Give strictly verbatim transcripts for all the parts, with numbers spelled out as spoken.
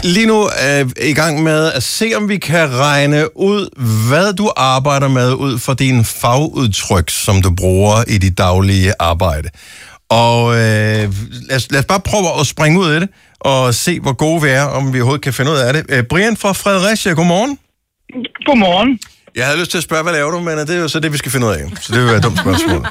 lige nu er vi i gang med at se, om vi kan regne ud, hvad du arbejder med ud for dine fagudtryk, som du bruger i dit daglige arbejde. Og øh, lad, os, lad os bare prøve at springe ud af det, og se, hvor gode vi er, om vi overhovedet kan finde ud af det. Øh, Brian fra Fredericia, godmorgen. Godmorgen. Jeg havde lyst til at spørge, hvad laver du, men det er jo så det, vi skal finde ud af. Så det vil være et dumt spørgsmål.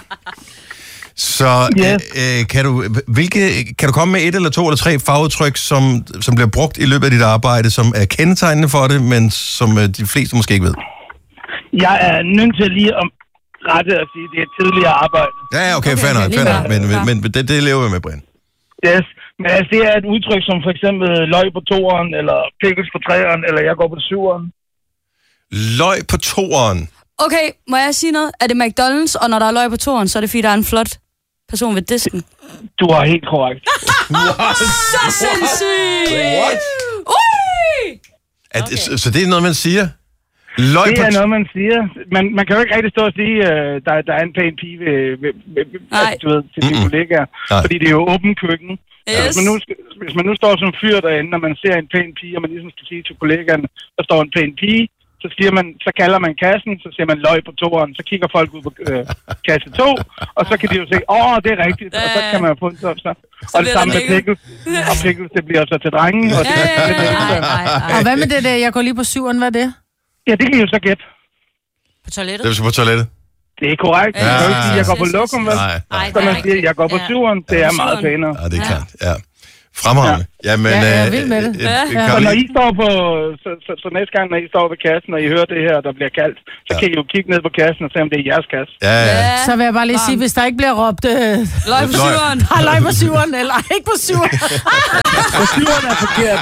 Så yes. øh, kan, du, hvilke, kan du komme med et eller to eller tre fagudtryk, som, som bliver brugt i løbet af dit arbejde, som er kendetegnende for det, men som øh, de fleste måske ikke ved? Jeg er nødt til lige at rette at sige, det er tidligere arbejde. Ja, okay, fair nok, fair nok, men, men, men, men det, det lever vi med, Brian. Yes, men altså, det er et udtryk som for eksempel løg på toeren, eller pickles på treeren, eller jeg går på syveren. Løg på toeren. Okay, må jeg sige noget? Er det McDonald's, og når der er løg på toeren, så er det fordi, der er en flot person ved disken? Du har helt korrekt. Så sindssygt! What? Ui! At, okay. så, så det er noget, man siger? Løg det på er noget, man siger. Man, man kan jo ikke rigtig stå og sige, uh, der, der er en pæn pige ved, ved, ved, altså, du ved, til sine Mm-mm. kollegaer. Nej. Fordi det er jo åben køkken. Yes. Hvis, man nu, hvis man nu står som fyr derinde, når man ser en pæn pige, og man ligesom skal sige til kollegaerne, der står en pæn pige, så, siger man, så kalder man kassen, så siger man løg på toeren, så kigger folk ud på øh, kasse to, og så kan de jo se, åh, oh, det er rigtigt, og så kan man jo få en top, så. Og det samme med pickles, og pickles, det bliver så til drengen. Og, det, ja, ja, ja, ja, ja. Og hvad med det der, jeg går lige på syveren, hvad er det? Ja, det kan I jo så gætte. På toilettet? Det er på toilettet. Det er korrekt. Ja, jeg kan jo ikke sige, jeg går på lokum, vel? Nej, nej. Så man siger, jeg går på syveren, det er meget pænere. Ja, det er klart, ja. Fremragende. Ja, men, ja, jeg er øh, vild med det. Øh, øh, ja. Så når I står på, så, så, så næste gang, når I står ved kassen, og I hører det her, der bliver kaldt, så ja. kan I jo kigge ned på kassen og se, om det er jeres kasse. Ja, ja. Så vil jeg bare lige sige, hvis der ikke bliver råbt... Øh, løg på syveren. Der er løg på syveren, eller ikke på syveren. På syveren er forkert.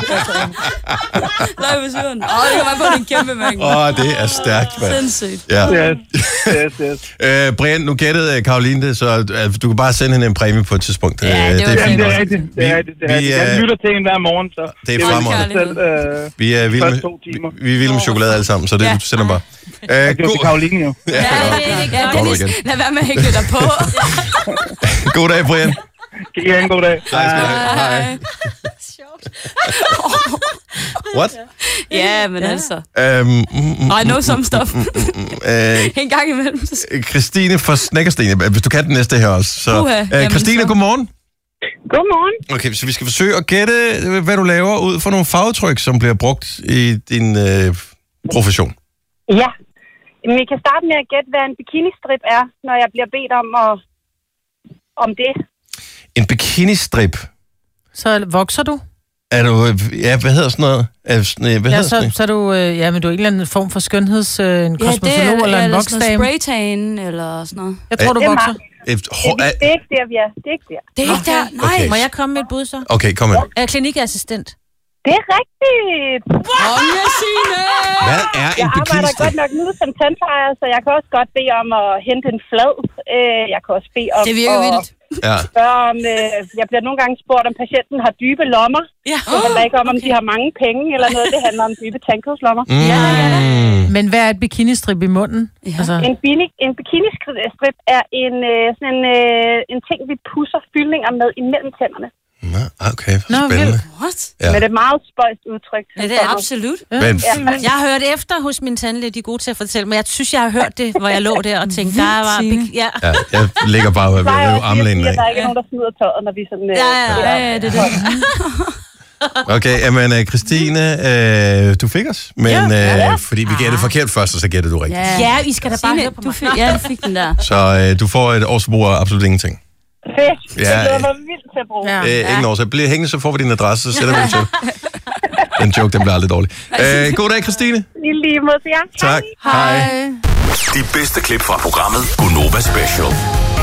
Løg på syveren. Åh, det kan man få en kæmpe mængde. Åh, det er stærkt, mand. Sindssygt. Ja. Yes, yes, yes. Øh, Brian, nu gættede Caroline det, så øh, du kan bare sende hende en præmie på et tidspunkt. Ja, det, det, er Jamen, fint det er også. rigtigt. Det er rigtigt. Det er Vi, rigtigt. Jeg øh, lytter til en hver morgen, så... Det er jo fremragende. selv, øh, Vi er vilde første to med, timer. vi, vi er vilde med chokolade alle sammen, så det Ja. sender bare. Øh, Det er jo til Karoline, jo. Ja, Ja, ja, ja, Går du Dennis, igen. lad være med at hækle dig på. God dag, Brian. Kan I have en god dag? Hej, skal du have. Hej. What? Ja, men altså. Øhm, mm, mm, I know some stuff. mm, øh, En gang imellem. Christine fra Snækkersten, hvis du kan den næste her også. Så, Uha, øh, jamen Christine, så. godmorgen. Godmorgen. Okay, så vi skal forsøge at gætte, hvad du laver ud for nogle fagudtryk, som bliver brugt i din øh, profession. Ja. Jamen, I kan starte med at gætte, hvad en bikinistrip er, når jeg bliver bedt om, at, om det. En bikinistrip. Så vokser du? Er du, ja, hvad hedder sådan noget? Er, sådan, hvad Ja, hedder så, sådan så er du, øh, ja, men du er en eller anden form for skønheds, øh, en Ja, kosmetolog det er, eller en eller sådan voksdame. noget spraytan, eller sådan noget. Jeg tror, du Det er vokser. meget. et, Det, hår, er- det er ikke der, vi er. Det er ikke der. Det er ikke der. Nej. Okay. Må jeg komme med et bud så? okay, kom med. Er klinikassistent? Det er rigtigt. Ronja Signe! Hvad er Jeg en arbejder bikinistrip? godt nok nu som tandplejer, så jeg kan også godt bede om at hente en flad. Øh, Jeg kan også bede om Det virker at vildt. Ja. spørge om... øh, Jeg bliver nogle gange spurgt, om patienten har dybe lommer. Ja. Det handler ikke om, om de har mange penge eller noget. Det handler om dybe tandkødslommer. Mm. Ja, ja, ja. Men hvad er et bikinistrip i munden? Ja. Altså, En, bini- en bikinistrip er en, øh, sådan en, øh, en ting, vi pusser fyldninger med imellem tænderne. Nå, okay, Nå, spændende. What? Ja. Men det er et meget spøjst udtryk. Ja, det er absolut. Men, Jeg har hørt efter hos min tandlæge, de er gode til at fortælle, men jeg synes, jeg har hørt det, hvor jeg lå der og tænkte, der var... Signe. Ja. ja, jeg ligger bare ved Der er at også armlænen at af. der ikke er nogen, der smider tøjet, når vi sådan... øh, Ja, ja, Ja, ja, det er det. Okay, jamen uh, Christine, uh, du fik os, men uh, fordi vi gættede forkert først, og så gættede du rigtigt. Ja, Ja, I skal da bare Signe, høre på du mig. fik, ja, du fik den der. Så uh, du får et årsforbrug af absolut ingenting. Fedt. Ja, Det glæder mig vildt til at bruge. ja. Uh, ingen årsag. Bliv hængende, så får vi din adresse, så sender vi den til. Den joke, den bliver aldrig dårlig. Uh, god dag, Christine. I lige mod jer. Tak. Hej. Hej. De bedste klip fra programmet Gonova Special.